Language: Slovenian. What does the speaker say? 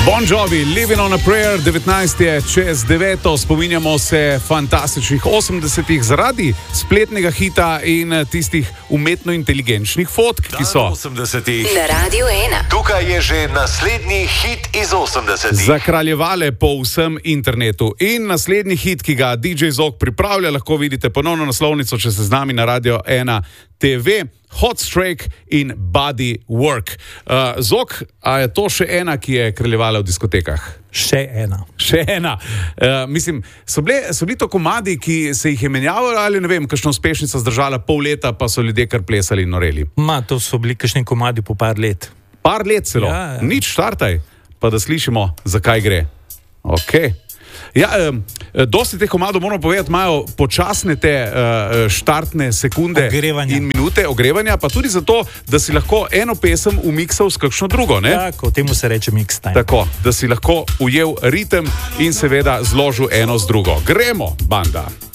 Bon Jovi, Living on a Prayer, 19 je čez 9, spominjamo se fantastičnih 80-ih zaradi spletnega hita in tistih umetno inteligenčnih fotk, ki so 80-ih. Na Radio 1. Tukaj je že naslednji hit iz 80-ih. zakraljevale po vsem internetu. In naslednji hit, ki ga DJ Zog pripravlja, lahko vidite ponovno naslovnico, če ste z nami na Radio 1 TV. Hot Strike in Body Work. Zog, a je to še ena, ki je kraljevala v diskotekah? Še ena. Še ena. Mislim, so bili to komadi, ki se jih je menjavalo ali ne vem, kakšna uspešnica zdržala pol leta, pa so ljudje kar plesali in noreli? To so bili kakšni komadi po par let. Par let celo. Ja. Nič, štartaj, pa da slišimo, zakaj gre. Ok. Ja, dosti teh komadov, moramo povedati, imajo počasne te štartne sekunde Ogrevanja. in minute ogrevanja, pa tudi zato, da si lahko eno pesem umiksal s kakšno drugo, ne? Tako, temu se reče mix time. Tako, da si lahko ujel ritem in seveda zložil eno z drugo. Gremo, banda!